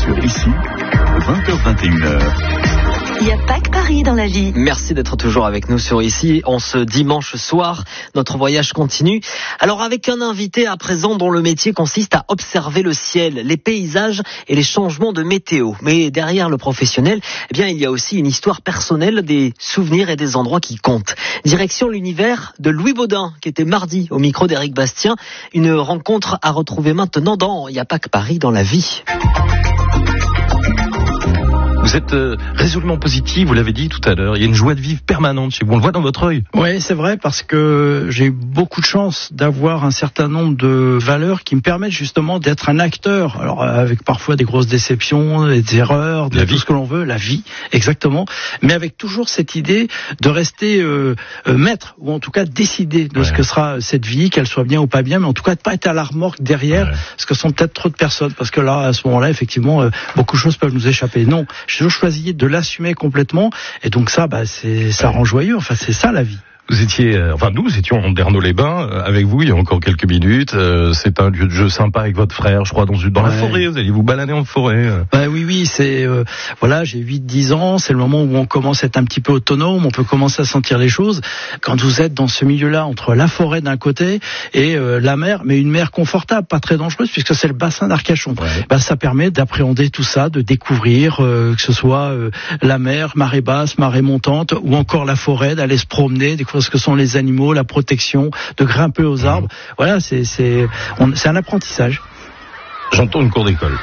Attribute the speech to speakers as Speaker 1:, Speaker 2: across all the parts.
Speaker 1: sur Ici, 20h-21h.
Speaker 2: Il n'y a pas que Paris dans la vie.
Speaker 3: Merci d'être toujours avec nous sur Ici. En ce dimanche soir, notre voyage continue. Alors avec un invité à présent dont le métier consiste à observer le ciel, les paysages et les changements de météo. Mais derrière le professionnel, eh bien, il y a aussi une histoire personnelle, des souvenirs et des endroits qui comptent. Direction l'univers de Louis Baudin, qui était mardi au micro d'Éric Bastien. Une rencontre à retrouver maintenant dans Il n'y a pas que Paris dans la vie.
Speaker 4: Vous êtes résolument positif, vous l'avez dit tout à l'heure. Il y a une joie de vivre permanente chez vous. On le voit dans votre œil.
Speaker 5: Oui, c'est vrai, parce que j'ai eu beaucoup de chance d'avoir un certain nombre de valeurs qui me permettent justement d'être un acteur. Alors avec parfois des grosses déceptions, des erreurs, tout ce que l'on veut, la vie, exactement. Mais avec toujours cette idée de rester maître, ou en tout cas décider de ce que sera cette vie, qu'elle soit bien ou pas bien, mais en tout cas de pas être à la remorque derrière, parce que ce sont peut-être trop de personnes. Parce que là, à ce moment-là, effectivement, beaucoup de choses peuvent nous échapper. Non. J'ai toujours choisi de l'assumer complètement, et donc ça rend joyeux. Enfin, c'est ça la vie.
Speaker 4: Vous étiez, nous étions en Dernault-les-Bains avec vous il y a encore quelques minutes. C'est un lieu de jeu sympa avec votre frère, je crois, dans la forêt. Vous allez vous balader en forêt.
Speaker 5: Oui, c'est j'ai 8-10 ans. C'est le moment où on commence à être un petit peu autonome. On peut commencer à sentir les choses. Quand vous êtes dans ce milieu-là, entre la forêt d'un côté et la mer, mais une mer confortable, pas très dangereuse, puisque c'est le bassin d'Arcachon. Ça permet d'appréhender tout ça, de découvrir que ce soit la mer, marée basse, marée montante, ou encore la forêt, d'aller se promener, découvrir ce que sont les animaux, la protection, de grimper aux arbres. Voilà, c'est un apprentissage.
Speaker 4: J'entends une cour d'école.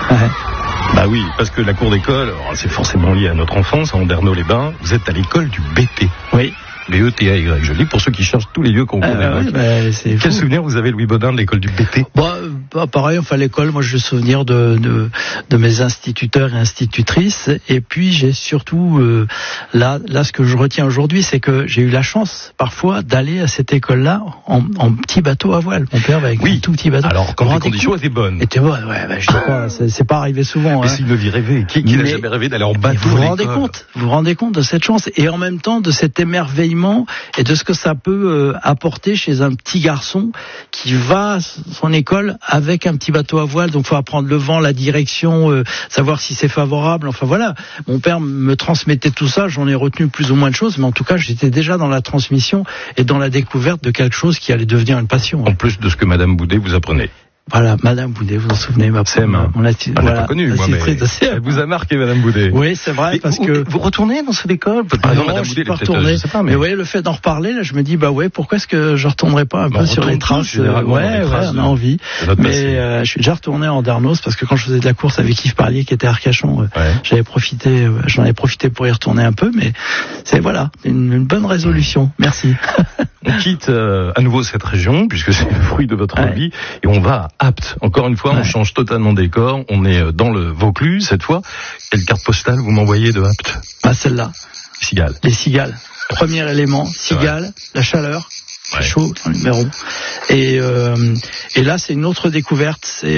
Speaker 4: Bah oui, parce que la cour d'école, c'est forcément lié à notre enfance, à Andernos-les-Bains. Vous êtes à l'école du BT.
Speaker 5: Oui.
Speaker 4: B-E-T-A-Y, je dis pour ceux qui cherchent tous les lieux qu'on connaît. Quel souvenir vous avez, Louis Baudin, de l'école du BT?
Speaker 5: Pareil, l'école, moi j'ai le souvenir de mes instituteurs et institutrices, et puis j'ai surtout là ce que je retiens aujourd'hui, c'est que j'ai eu la chance parfois d'aller à cette école-là en petit bateau à voile. Mon père avec un tout petit bateau.
Speaker 4: Alors quand les conditions étaient bonnes.
Speaker 5: Je sais pas, c'est pas arrivé souvent.
Speaker 4: Mais c'est une vie rêvée. Qui n'a jamais rêvé d'aller en bateau?
Speaker 5: Vous vous rendez compte de cette chance, et en même temps de cet émerveillement et de ce que ça peut apporter chez un petit garçon qui va à son école avec un petit bateau à voile. Donc il faut apprendre le vent, la direction, savoir si c'est favorable. Enfin voilà, mon père me transmettait tout ça, j'en ai retenu plus ou moins de choses, mais en tout cas j'étais déjà dans la transmission et dans la découverte de quelque chose qui allait devenir une passion.
Speaker 4: En plus de ce que Madame Boudet vous apprenait.
Speaker 5: Voilà, Madame Boudet, vous vous en souvenez,
Speaker 4: on l'a pas connue, moi, mais elle vous a marqué, Madame Boudet.
Speaker 5: Oui, c'est vrai, parce que...
Speaker 4: Vous retournez dans cette école?
Speaker 5: Par exemple, Madame Boudet, je suis pas retourné. Mais vous voyez, le fait d'en reparler, là, je me dis, pourquoi est-ce que je retournerai pas un peu sur les traces? On a envie. Mais, je suis déjà retourné en Dernos, parce que quand je faisais de la course avec Yves Parlier, qui était à Arcachon, j'en ai profité pour y retourner un peu, mais c'est, une bonne résolution. Merci.
Speaker 4: On quitte à nouveau cette région, puisque c'est le fruit de votre vie, et on va à Apt. Encore une fois, on change totalement de décor. On est dans le Vaucluse cette fois. Quelle carte postale vous m'envoyez de Apt?
Speaker 5: Celle-là.
Speaker 4: Cigales.
Speaker 5: Les cigales. Premier élément, cigales, la chaleur. Chaud dans les Mérons. Et là, c'est une autre découverte. C'est